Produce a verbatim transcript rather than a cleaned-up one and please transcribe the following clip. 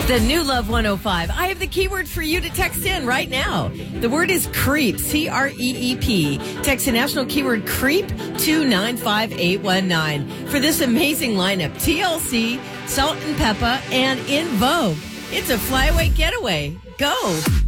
The new Love one oh five. I have the keyword for you to text in right now. The word is creep, C R E E P. Text the national keyword creep to nine five eight one nine. For this amazing lineup, T L C, Salt and Peppa, and In Vogue. It's a flyaway getaway. Go.